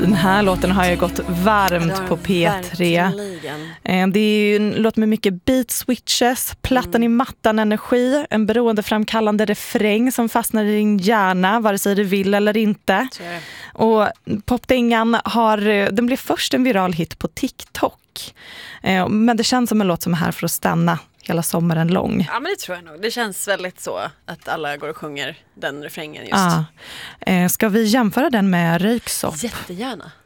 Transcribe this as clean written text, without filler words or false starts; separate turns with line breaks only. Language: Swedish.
Den här låten har ju gått varmt på P3. Det är ju en låt med mycket beat switches, plattan i mattan energi, en beroendeframkallande refräng som fastnar i din hjärna vare sig du vill eller inte. Och popdängan den blev först en viral hit på TikTok. Men det känns som en låt som är här för att stanna hela sommaren lång.
Ja, men det tror jag nog. Det känns väldigt så att alla går och sjunger den refrängen just.
Ska vi jämföra den med Röyksopp?
Jättegärna.